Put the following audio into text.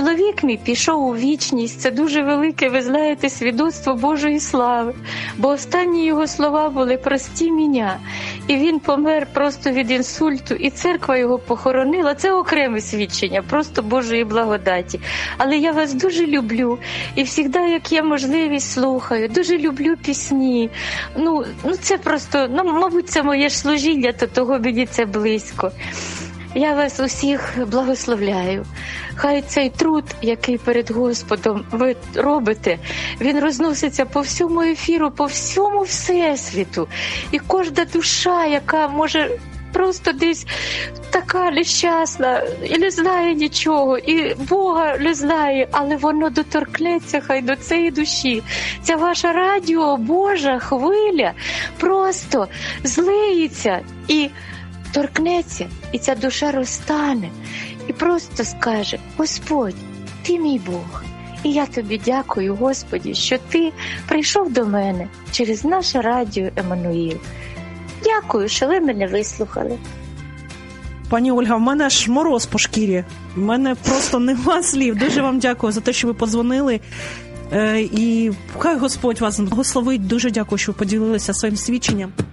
Чоловік мій пішов у вічність. Це дуже велике, ви знаєте, свідоцтво Божої слави. Бо останні його слова були «прости мене». І він помер просто від інсульту, і церква його похоронила. Це окреме свідчення, просто Божої благодаті. Але я вас дуже люблю. І завжди, як є можливість, слухаю. Дуже люблю пісні. Це просто, мабуть, це моє ж служіння, то того мені це близько. Я вас усіх благословляю. Хай цей труд, який перед Господом ви робите, він розноситься по всьому ефіру, по всьому всесвіту. І кожна душа, яка може просто десь така нещасна і не знає нічого, і Бога не знає, але воно доторкнеться хай до цієї душі. Ця ваша радіо, Божа хвиля просто злиється і торкнеться, і ця душа розтане, і просто скаже: Господь, ти мій Бог. І я тобі дякую, Господі, що ти прийшов до мене через наше радіо Еммануїл. Дякую, що ви мене вислухали. Пані Ольга, в мене аж мороз по шкірі. В мене просто нема слів. Дуже вам дякую за те, що ви подзвонили. І хай Господь вас благословить. Дуже дякую, що ви поділилися своїм свідченням.